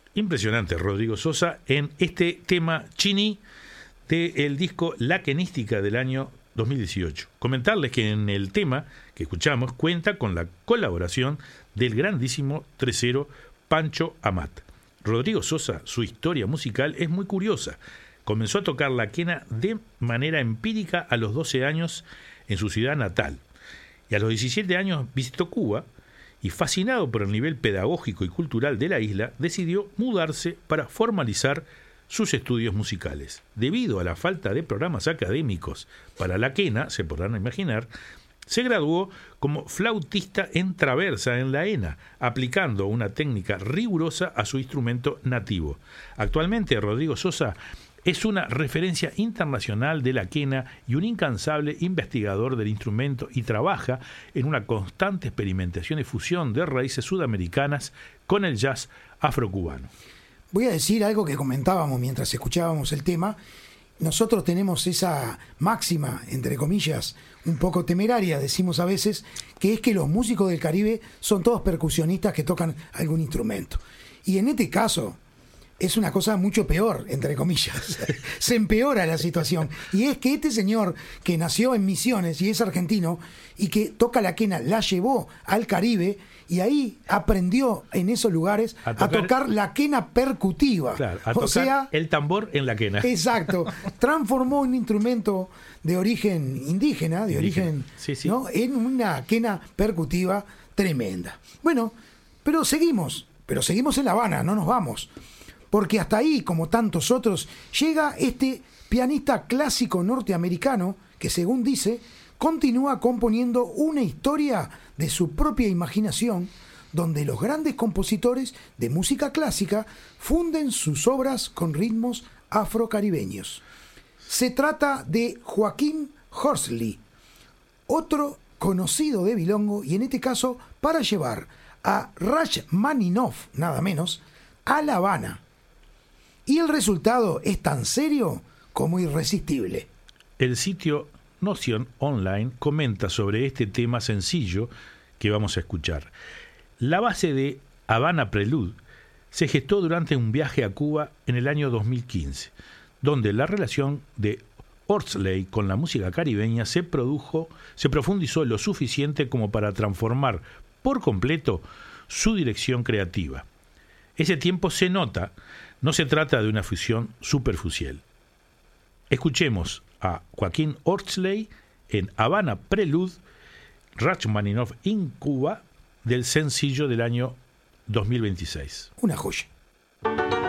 Impresionante, Rodrigo Sosa, en este tema Chini del disco La Quenística del año 2018. Comentarles que en el tema que escuchamos cuenta con la colaboración del grandísimo tresero Pancho Amat. Rodrigo Sosa, su historia musical es muy curiosa. Comenzó a tocar la quena de manera empírica a los 12 años en su ciudad natal. Y a los 17 años visitó Cuba y, fascinado por el nivel pedagógico y cultural de la isla, decidió mudarse para formalizar sus estudios musicales. Debido a la falta de programas académicos para la quena, se podrán imaginar, se graduó como flautista en traversa en la ENA, aplicando una técnica rigurosa a su instrumento nativo. Actualmente, Rodrigo Sosa es una referencia internacional de la quena y un incansable investigador del instrumento, y trabaja en una constante experimentación y fusión de raíces sudamericanas con el jazz afrocubano. Voy a decir algo que comentábamos mientras escuchábamos el tema. Nosotros tenemos esa máxima, entre comillas, un poco temeraria, decimos a veces, que es que los músicos del Caribe son todos percusionistas que tocan algún instrumento. Y en este caso es una cosa mucho peor, entre comillas. Se empeora la situación. Y es que este señor que nació en Misiones y es argentino y que toca la quena, la llevó al Caribe y ahí aprendió en esos lugares a tocar la quena percutiva. Claro, a tocar el tambor en la quena. Exacto. Transformó un instrumento de origen indígena, de origen, sí. ¿no?, en una quena percutiva tremenda. Bueno, pero seguimos en La Habana, no nos vamos. Porque hasta ahí, como tantos otros, llega este pianista clásico norteamericano que, según dice, continúa componiendo una historia de su propia imaginación, donde los grandes compositores de música clásica funden sus obras con ritmos afrocaribeños. Se trata de Joaquín Horsley, otro conocido de Bilongo, y en este caso para llevar a Rachmaninoff, nada menos, a La Habana. Y el resultado es tan serio como irresistible. El sitio Noción Online comenta sobre este tema sencillo que vamos a escuchar. La base de Habana Prelude se gestó durante un viaje a Cuba en el año 2015, donde la relación de Horsley con la música caribeña se profundizó lo suficiente como para transformar por completo su dirección creativa. Ese tiempo se nota. No se trata de una fusión superficial. Escuchemos a Joaquín Horsley en Habana Prelude, Rachmaninoff en Cuba, del sencillo del año 2026. Una joya.